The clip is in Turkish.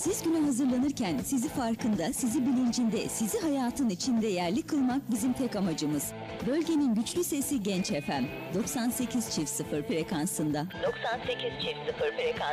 Siz güne hazırlanırken sizi farkında, sizi bilincinde, sizi hayatın içinde yerli kılmak bizim tek amacımız. Bölgenin güçlü sesi Genç FM 98.0 frekansında. 98.0 frekans.